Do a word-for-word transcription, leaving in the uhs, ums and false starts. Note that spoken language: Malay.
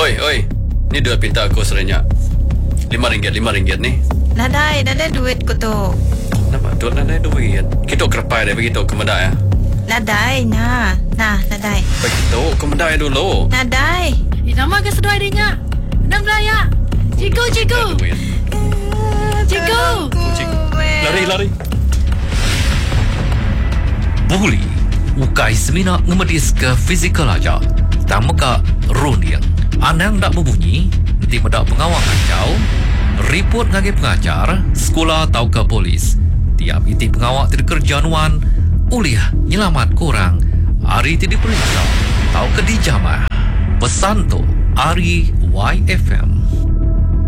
Oi, oi. Ni duit pinta aku serenyak. Lima ringgit, lima ringgit ni. Nadai, nadai duit ko to. Nampak duit nadai duit. Kita kerepai dia begitu ke medai ya. Nadai, nah. Nah, nadai. Begitu ke medai dulu. Nadai. Eh, nama ke sedoi dia nya? Enam layak. Cikgu, cikgu. Cikgu. Lari, lari. Buli, ukai semina ngemedis ke fizikal aja. Tamaka runiang. Anang tak berbunyi, nanti mendak pengawal kacau. Report ngagi pengajar, sekolah atau ke polis. Tiap iti pengawal terkerjanuan, uliah nyelamat kurang. Hari tidak diperiksa, atau ke dijamah. Pesan tu, Ari Y F M.